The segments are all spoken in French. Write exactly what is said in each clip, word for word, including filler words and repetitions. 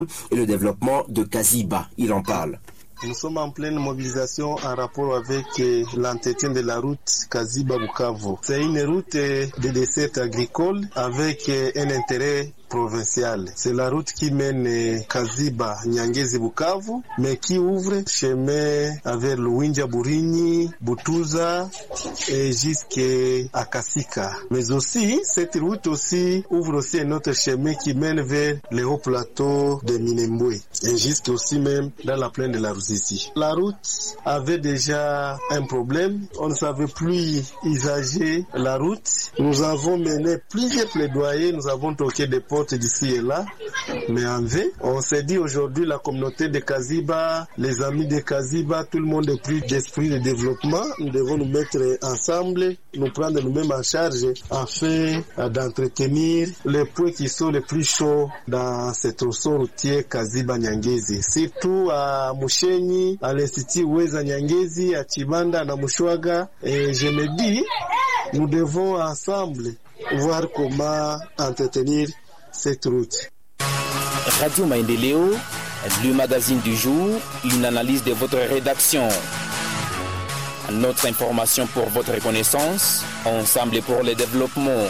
et le développement de Kaziba. Il en parle. Nous sommes en pleine mobilisation en rapport avec euh, l'entretien de la route Kaziba-Bukavu. C'est une route euh, de dessert agricole avec euh, un intérêt provincial. C'est la route qui mène euh, Kaziba, Nyangezi, Bukavu, mais qui ouvre chemin vers Luinja, Burini, Butuza et jusqu'à Kasika. Mais aussi, cette route aussi ouvre aussi un autre chemin qui mène vers le haut plateau de Minembwe et jusqu'à aussi même dans la plaine de la Ruzizi. La route avait déjà un problème. On ne savait plus usager la route. Nous avons mené plusieurs plaidoyers. Nous avons toqué des portes d'ici et là, mais en vain. On s'est dit aujourd'hui, la communauté de Kaziba, les amis de Kaziba, tout le monde est pris d'esprit de développement. Nous devons nous mettre ensemble, nous prendre nous-mêmes en charge afin d'entretenir les points qui sont les plus chauds dans ce tronçon routier Kaziba-Nyangezi. Surtout à Mushenyi, à l'Institut Weza Nyangezi, à Chibanda, à Mushwaga. Et je me dis, nous devons ensemble voir comment entretenir cette route. Radio Maendeleo, le magazine du jour, une analyse de votre rédaction. Notre information pour votre connaissance, ensemble pour le développement.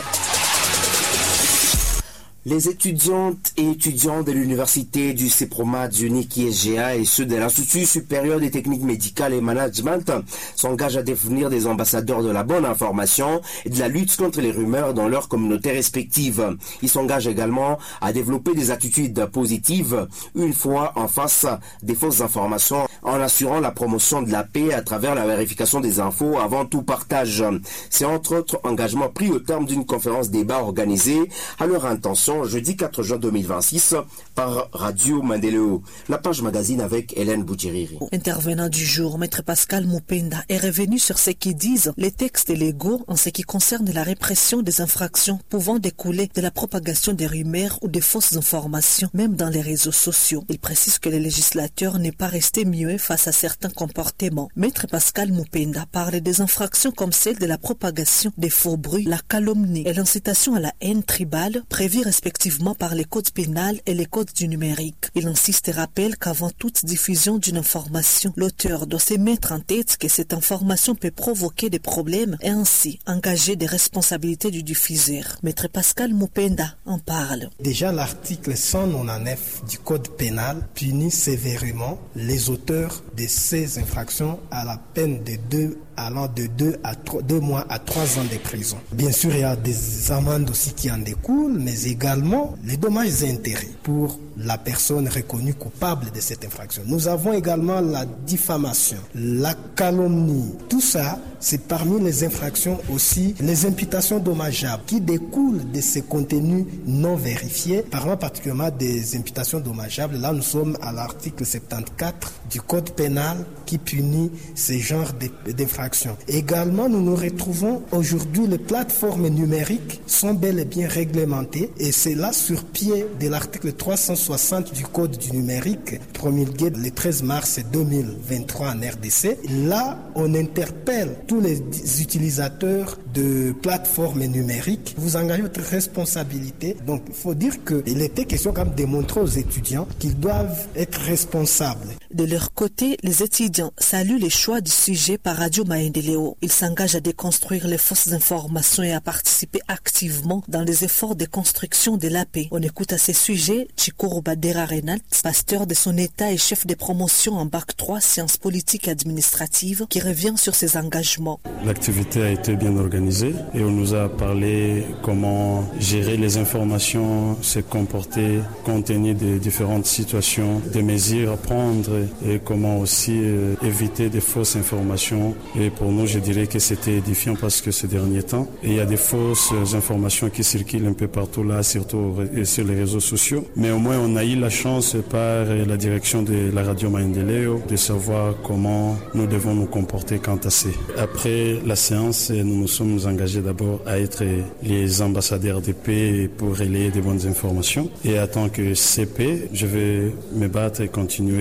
Les étudiantes et étudiants de l'université du CEPROMA, du N I C I S G A et ceux de l'Institut supérieur des techniques médicales et management s'engagent à devenir des ambassadeurs de la bonne information et de la lutte contre les rumeurs dans leurs communautés respectives. Ils s'engagent également à développer des attitudes positives une fois en face des fausses informations en assurant la promotion de la paix à travers la vérification des infos avant tout partage. C'est entre autres engagements pris au terme d'une conférence débat organisée à leur intention jeudi quatre juin deux mille vingt-six par Radio Maendeleo. La page magazine avec Hélène Boutiriri. Intervenant du jour, Maître Pascal Mupenda est revenu sur ce qui disent les textes légaux en ce qui concerne la répression des infractions pouvant découler de la propagation des rumeurs ou des fausses informations, même dans les réseaux sociaux. Il précise que le législateur n'est pas resté muet face à certains comportements. Maître Pascal Mupenda parle des infractions comme celle de la propagation des faux bruits, la calomnie et l'incitation à la haine tribale prévues respectivement par les codes pénals et les codes du numérique. Il insiste et rappelle qu'avant toute diffusion d'une information, l'auteur doit se mettre en tête que cette information peut provoquer des problèmes et ainsi engager des responsabilités du diffuseur. Maître Pascal Mupenda en parle. Déjà, l'article cent quatre-vingt-dix-neuf du code pénal punit sévèrement les auteurs de ces infractions à la peine de deux allant de deux à trois, deux mois à trois ans de prison. Bien sûr, il y a des amendes aussi qui en découlent, mais également les dommages et intérêts pour la personne reconnue coupable de cette infraction. Nous avons également la diffamation, la calomnie. Tout ça, c'est parmi les infractions aussi les imputations dommageables qui découlent de ces contenus non vérifiés. Parlant particulièrement des imputations dommageables, là nous sommes à l'article soixante-quatorze du code pénal qui punit ce genre d'infractions. Également, nous nous retrouvons aujourd'hui, les plateformes numériques sont bel et bien réglementées et c'est là sur pied de l'article trois cent soixante du code du numérique promulgué le treize mars deux mille vingt-trois en R D C. Là, on interpelle tous les utilisateurs de plateformes numériques. Vous engagez votre responsabilité. Donc, il faut dire qu'il était question quand même de montrer aux étudiants qu'ils doivent être responsables. De leur côté, les étudiants saluent les choix du sujet par Radio Maendeleo. Ils s'engagent à déconstruire les fausses informations et à participer activement dans les efforts de construction de la paix. On écoute à ces sujets Chikuru Badera Renat, pasteur de son état et chef de promotion en bac trois sciences politiques et administratives, qui revient sur ses engagements. L'activité a été bien organisée et on nous a parlé comment gérer les informations, se comporter compte tenu des différentes situations, des mesures à prendre et comment aussi euh, éviter des fausses informations. Et pour nous, je dirais que c'était édifiant parce que ces derniers temps, il y a des fausses informations qui circulent un peu partout là, surtout sur les réseaux sociaux. Mais au moins, on a eu la chance par la direction de la Radio Maendeleo de savoir comment nous devons nous comporter quant à ça. Après la séance, nous nous sommes engagés d'abord à être les ambassadeurs de paix pour relayer des bonnes informations. Et en tant que C P, je vais me battre et continuer à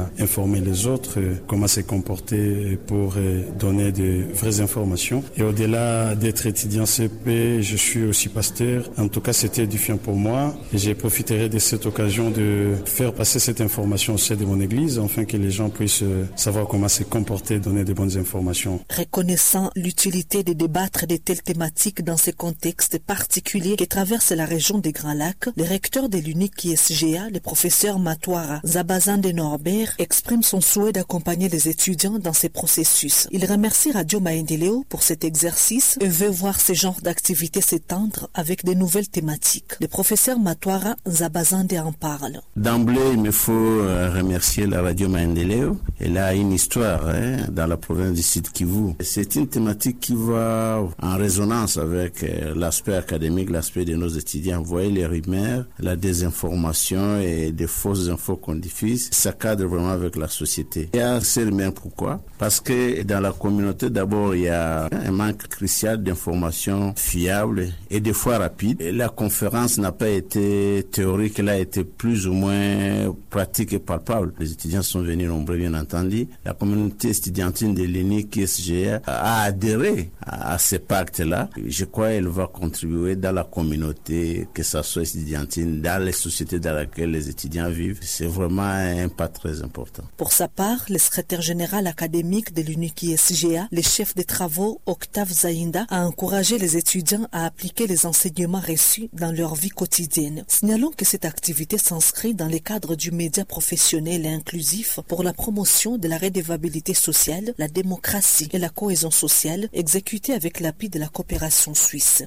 à informer les autres, comment se comporter pour donner de vraies informations. Et au-delà d'être étudiant C P, je suis aussi pasteur. En tout cas, c'était édifiant pour moi. Et j'ai profité de cette occasion de faire passer cette information au sein de mon église, afin que les gens puissent savoir comment se comporter, donner de bonnes informations. Reconnaissant l'utilité de débattre de telles thématiques dans ces contextes particuliers qui traversent la région des Grands Lacs, le recteur de l'unique I S G A, le professeur Matouara Zabazande Norbert, exprime son souhait d'accompagner les étudiants dans ces processus. Il remercie Radio Maendeleo pour cet exercice et veut voir ce genre d'activité s'étendre avec de nouvelles thématiques. Le professeur Matouara Zabazande en parle. D'emblée, il me faut remercier la Radio Maendeleo. Elle a une histoire hein, dans la province du Sud Kivu. C'est une thématique qui va en résonance avec l'aspect académique, l'aspect de nos étudiants. Vous voyez les rumeurs, la désinformation et des fausses infos qu'on diffuse, ça cadre vraiment avec la société. Il y a ces rumeurs, pourquoi? Parce que dans la communauté, d'abord, il y a un manque crucial d'informations fiables et des fois rapides. Et la conférence n'a pas été théorique, elle a été plus ou moins pratique et palpable. Les étudiants sont venus nombreux, bien entendu. La communauté estudiantine de l'U N I C I S G A a adhéré à, à ce pacte-là. Je crois qu'elle va contribuer dans la communauté, que ce soit estudiantine, dans les sociétés dans lesquelles les étudiants vivent. C'est vraiment un pas très important. Pour sa part, le secrétaire général académique de l'U N I C I S G A, le chef des travaux, Octave Zaïnda, a encouragé les étudiants à appliquer les enseignements reçus dans leur vie quotidienne. Signalons que cette activité s'inscrit dans le cadre du média professionnel et inclusif pour la promotion de la redevabilité sociale, la démocratie et la cohésion sociale, exécutée avec l'appui de la coopération suisse.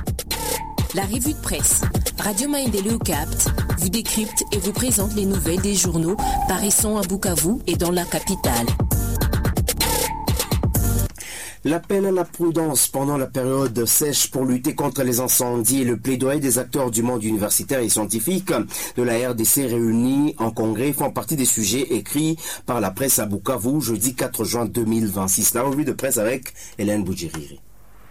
La revue de presse. Radio Maendeleo capte, vous décrypte et vous présente les nouvelles des journaux paraissant à Bukavu et dans la capitale. L'appel à la prudence pendant la période sèche pour lutter contre les incendies et le plaidoyer des acteurs du monde universitaire et scientifique de la R D C réunis en congrès font partie des sujets écrits par la presse à Bukavu jeudi quatre juin deux mille vingt-six. La revue de presse avec Hélène Boudjiriri.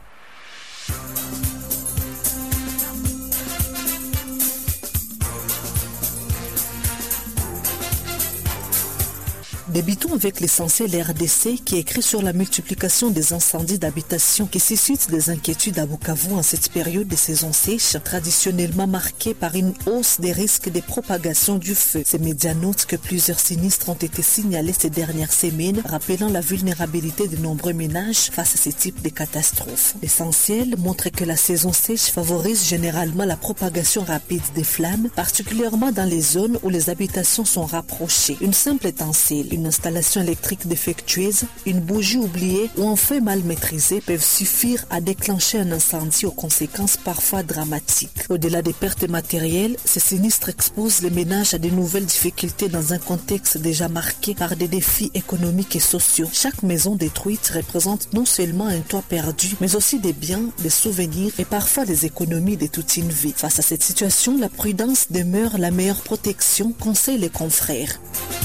Débutons avec l'essentiel R D C qui écrit sur la multiplication des incendies d'habitation qui suscitent des inquiétudes à Bukavu en cette période de saison sèche, traditionnellement marquée par une hausse des risques de propagation du feu. Ces médias notent que plusieurs sinistres ont été signalés ces dernières semaines, rappelant la vulnérabilité de nombreux ménages face à ce type de catastrophes. L'essentiel montre que la saison sèche favorise généralement la propagation rapide des flammes, particulièrement dans les zones où les habitations sont rapprochées. Une simple étincelle, une installation électrique défectueuse, une bougie oubliée ou un feu mal maîtrisé peuvent suffire à déclencher un incendie aux conséquences parfois dramatiques. Au-delà des pertes matérielles, ces sinistres exposent les ménages à de nouvelles difficultés dans un contexte déjà marqué par des défis économiques et sociaux. Chaque maison détruite représente non seulement un toit perdu, mais aussi des biens, des souvenirs et parfois des économies de toute une vie. Face à cette situation, la prudence demeure la meilleure protection, conseillent les confrères.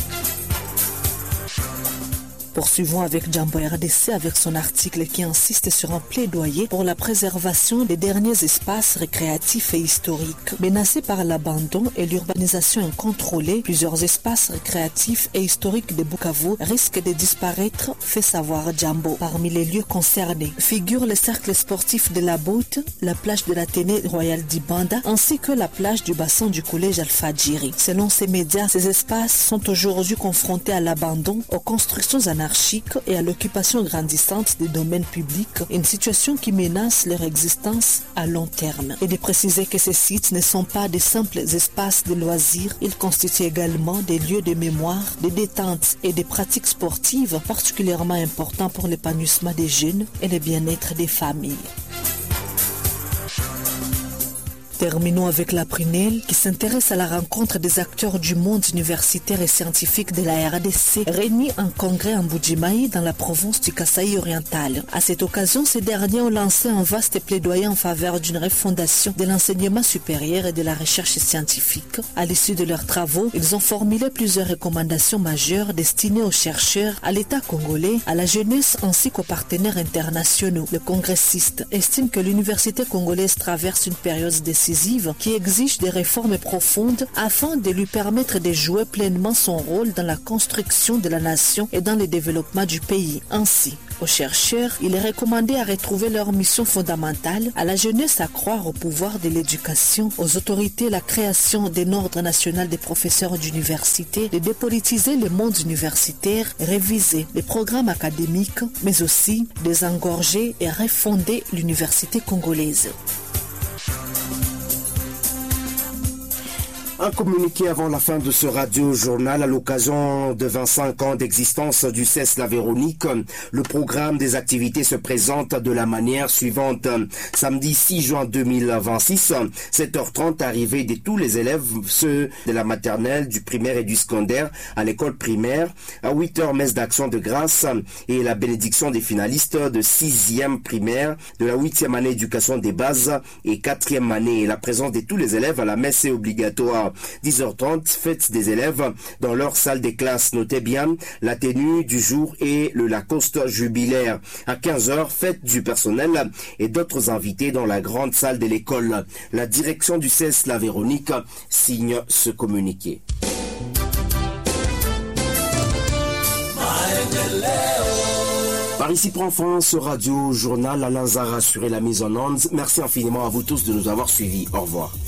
Poursuivons avec Jambo R D C avec son article qui insiste sur un plaidoyer pour la préservation des derniers espaces récréatifs et historiques. Menacés par l'abandon et l'urbanisation incontrôlée, plusieurs espaces récréatifs et historiques de Bukavu risquent de disparaître, fait savoir Jambo. Parmi les lieux concernés figurent le cercle sportif de la Boute, la plage de l'Athénée Royal d'Ibanda ainsi que la plage du bassin du collège Alpha-Djiri. Selon ces médias, ces espaces sont aujourd'hui confrontés à l'abandon, aux constructions anarchiques et à l'occupation grandissante des domaines publics, une situation qui menace leur existence à long terme. Et de préciser que ces sites ne sont pas de simples espaces de loisirs, ils constituent également des lieux de mémoire, de détente et de pratiques sportives particulièrement importants pour l'épanouissement des jeunes et le bien-être des familles. Terminons avec la Prunelle qui s'intéresse à la rencontre des acteurs du monde universitaire et scientifique de la R D C réunis en congrès en Bujimaï dans la province du Kasaï oriental. À cette occasion, ces derniers ont lancé un vaste plaidoyer en faveur d'une refondation de l'enseignement supérieur et de la recherche scientifique. À l'issue de leurs travaux, ils ont formulé plusieurs recommandations majeures destinées aux chercheurs, à l'État congolais, à la jeunesse ainsi qu'aux partenaires internationaux. Le congressiste estime que l'université congolaise traverse une période décisive décisive qui exige des réformes profondes afin de lui permettre de jouer pleinement son rôle dans la construction de la nation et dans le développement du pays. Ainsi, aux chercheurs, il est recommandé à retrouver leur mission fondamentale, à la jeunesse à croire au pouvoir de l'éducation, aux autorités la création d'un ordre national des professeurs d'université, de dépolitiser le monde universitaire, réviser les programmes académiques, mais aussi désengorger et refonder l'université congolaise. Un communiqué avant la fin de ce radio-journal à l'occasion de vingt-cinq ans d'existence du C E S La Véronique. Le programme des activités se présente de la manière suivante. Samedi six juin deux mille vingt-six, sept heures trente, arrivée de tous les élèves, ceux de la maternelle, du primaire et du secondaire à l'école primaire. À huit heures, messe d'action de grâce et la bénédiction des finalistes de sixième primaire, de la huitième année éducation des bases et quatrième année. La présence de tous les élèves à la messe est obligatoire. dix heures trente, fête des élèves dans leur salle des classes. Notez bien la tenue du jour et le Lacoste jubilaire. À quinze heures, fête du personnel et d'autres invités dans la grande salle de l'école. La direction du C E S La Véronique signe ce communiqué. Par ici prend fin ce radio journal. Alain Zara assuré la mise en onde. Merci infiniment à vous tous de nous avoir suivis. Au revoir.